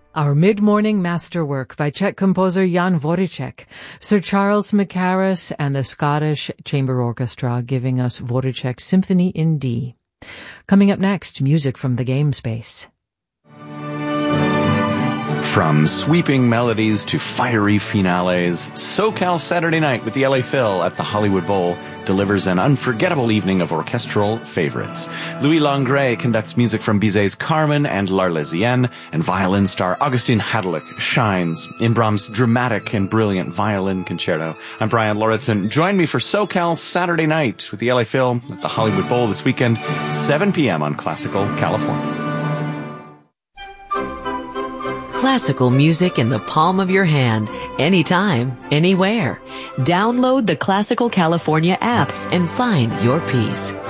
Our mid-morning masterwork by Czech composer Jan Dvořáček, Sir Charles Mackerras and the Scottish Chamber Orchestra giving us Dvořáček's Symphony in D. Coming up next, music from the game space. From sweeping melodies to fiery finales, SoCal Saturday Night with the LA Phil at the Hollywood Bowl delivers an unforgettable evening of orchestral favorites. Louis Langret conducts music from Bizet's Carmen and L'Arlésienne, and violin star Augustin Hadlick shines in Brahms' dramatic and brilliant violin concerto. I'm Brian Lauritsen. Join me for SoCal Saturday Night with the LA Phil at the Hollywood Bowl this weekend, 7 p.m. on Classical California. Classical music in the palm of your hand, anytime, anywhere. Download the Classical California app and find your peace.